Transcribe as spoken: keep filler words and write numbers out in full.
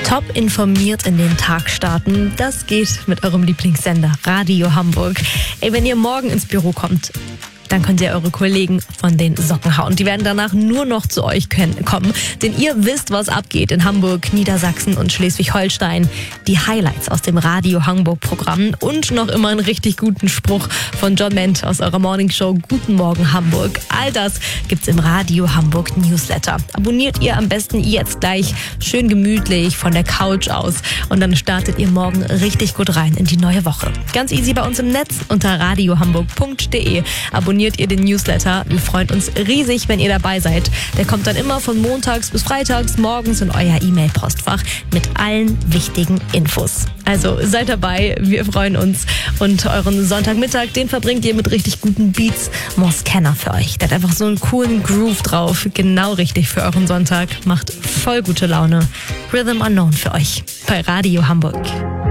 Top informiert in den Tag starten, das geht mit eurem Lieblingssender Radio Hamburg. Ey, wenn ihr morgen ins Büro kommt, dann könnt ihr eure Kollegen von den Socken hauen. Die werden danach nur noch zu euch kommen, denn ihr wisst, was abgeht in Hamburg, Niedersachsen und Schleswig-Holstein. Die Highlights aus dem Radio Hamburg-Programm und noch immer einen richtig guten Spruch von John Ment aus eurer Morningshow Guten Morgen Hamburg. All das gibt's im Radio Hamburg Newsletter. Abonniert ihr am besten jetzt gleich schön gemütlich von der Couch aus und dann startet ihr morgen richtig gut rein in die neue Woche. Ganz easy bei uns im Netz unter radiohamburg punkt de. Abonniert ihr den Newsletter. Wir freuen uns riesig, wenn ihr dabei seid. Der kommt dann immer von montags bis freitags morgens in euer E-Mail-Postfach mit allen wichtigen Infos. Also seid dabei, wir freuen uns. Und euren Sonntagmittag, den verbringt ihr mit richtig guten Beats. Moss Kenner für euch. Der hat einfach so einen coolen Groove drauf. Genau richtig für euren Sonntag. Macht voll gute Laune. Rhythm Unknown für euch bei Radio Hamburg.